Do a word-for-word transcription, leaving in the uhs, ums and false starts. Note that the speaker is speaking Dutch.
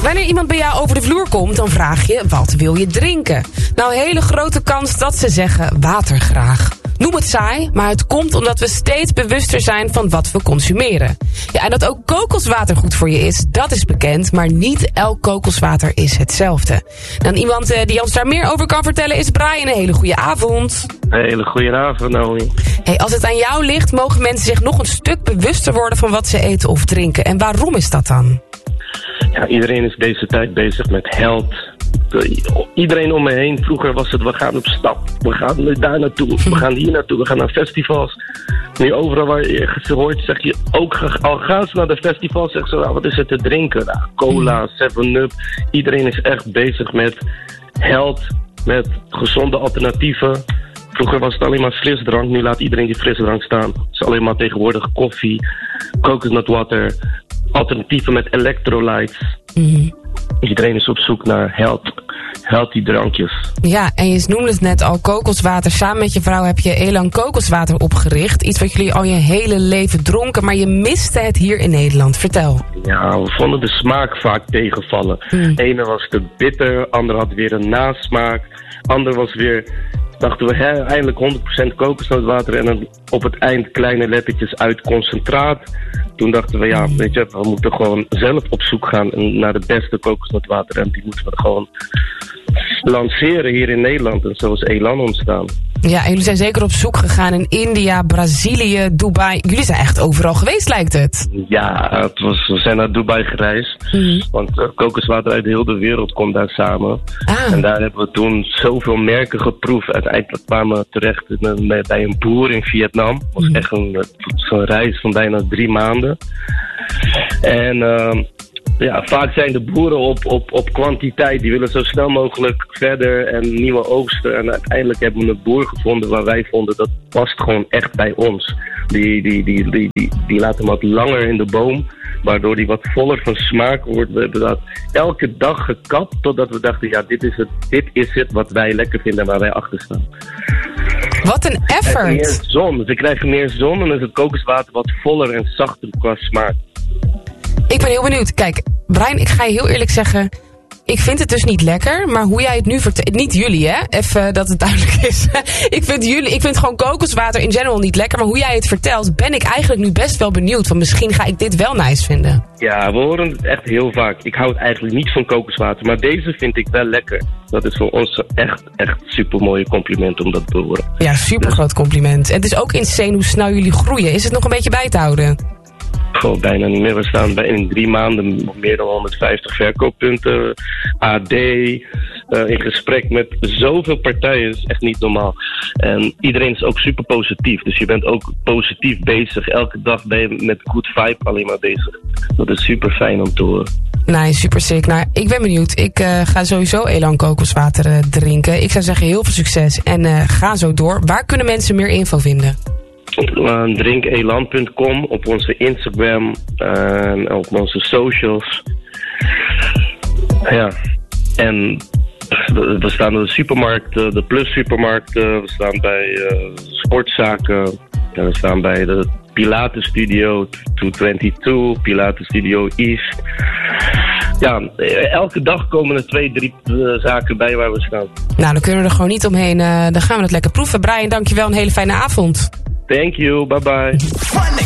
Wanneer iemand bij jou over de vloer komt, dan vraag je, wat wil je drinken? Nou, hele grote kans dat ze zeggen, water graag. Noem het saai, maar het komt omdat we steeds bewuster zijn van wat we consumeren. Ja, en dat ook kokoswater goed voor je is, dat is bekend, maar niet elk kokoswater is hetzelfde. Dan iemand uh, die ons daar meer over kan vertellen is Brian. Een hele goede avond. Een hele goede avond, Naomi. Hey, als het aan jou ligt, mogen mensen zich nog een stuk bewuster worden van wat ze eten of drinken. En waarom is dat dan? Ja, iedereen is deze tijd bezig met health. Iedereen om me heen, vroeger was het, we gaan op stap, we gaan daar naartoe, we gaan hier naartoe, we gaan naar festivals. Nu overal waar je ze hoort, zeg je ook, al gaan ze naar de festivals, zeg ze, nou, wat is er te drinken? Nou, cola, seven up, iedereen is echt bezig met health, met gezonde alternatieven. Vroeger was het alleen maar frisdrank, nu laat iedereen die frisdrank staan. Het is alleen maar tegenwoordig koffie, coconut water, alternatieven met electrolytes. Mm. Iedereen is op zoek naar health, healthy drankjes. Ja, en je noemde het net al, kokoswater. Samen met je vrouw heb je Elan kokoswater opgericht. Iets wat jullie al je hele leven dronken, maar je miste het hier in Nederland. Vertel. Ja, we vonden de smaak vaak tegenvallen. Mm. Ene was te bitter, ander had weer een nasmaak. Ander was weer, dachten we, hè, eindelijk honderd procent kokosnootwater en dan op het eind kleine lettertjes uit concentraat. Toen dachten we, ja, weet je, we moeten gewoon zelf op zoek gaan naar de beste kokosnootwater. En die moeten we gewoon lanceren hier in Nederland. En zo is Elan ontstaan. Ja, en jullie zijn zeker op zoek gegaan in India, Brazilië, Dubai. Jullie zijn echt overal geweest, lijkt het. Ja, het was, we zijn naar Dubai gereisd. Mm-hmm. Want uh, kokoswater uit heel de wereld komt daar samen. Ah. En daar hebben we toen zoveel merken geproefd. Uiteindelijk kwamen we terecht in, bij een boer in Vietnam. Het was mm-hmm. echt een, zo'n reis van bijna drie maanden. En Uh, ja, vaak zijn de boeren op, op, op kwantiteit. Die willen zo snel mogelijk verder en nieuwe oogsten. En uiteindelijk hebben we een boer gevonden waar wij vonden dat past gewoon echt bij ons. Die, die, die, die, die, die laten hem wat langer in de boom, waardoor die wat voller van smaak wordt. We hebben dat elke dag gekapt totdat we dachten, ja, dit is het, dit is het wat wij lekker vinden en waar wij achter staan. Wat een effort! Meer zon. Ze krijgen meer zon en dan is het kokoswater wat voller en zachter qua smaak. Ik ben heel benieuwd. Kijk, Brian, ik ga je heel eerlijk zeggen, ik vind het dus niet lekker, maar hoe jij het nu vertelt, niet jullie hè, even dat het duidelijk is. ik vind jullie, ik vind gewoon kokoswater in general niet lekker, maar hoe jij het vertelt, ben ik eigenlijk nu best wel benieuwd, want misschien ga ik dit wel nice vinden. Ja, we horen het echt heel vaak. Ik hou het eigenlijk niet van kokoswater, maar deze vind ik wel lekker. Dat is voor ons echt, echt super mooie compliment om dat te horen. Ja, super groot compliment. En het is ook insane hoe snel jullie groeien. Is het nog een beetje bij te houden? Gewoon bijna niet meer. We staan bij in drie maanden meer dan honderdvijftig verkooppunten. A D, uh, in gesprek met zoveel partijen. Dat is echt niet normaal. En iedereen is ook super positief. Dus je bent ook positief bezig. Elke dag ben je met good vibe alleen maar bezig. Dat is super fijn om te horen. Nee, super sick. Nou, ik ben benieuwd. Ik uh, ga sowieso Elan kokoswater uh, drinken. Ik zou zeggen heel veel succes. En uh, ga zo door. Waar kunnen mensen meer info vinden? Uh, drink elan punt com op onze Instagram en uh, op onze socials. Ja, en we staan in de supermarkten, de Plus supermarkten, we staan bij uh, sportzaken, en we staan bij de Pilates Studio tweehonderdtwintigtwee, Pilates Studio East. Ja, elke dag komen er twee, drie uh, zaken bij waar we staan. Nou, dan kunnen we er gewoon niet omheen. Uh, dan gaan we het lekker proeven. Brian, dankjewel. Een hele fijne avond. Thank you. Bye bye.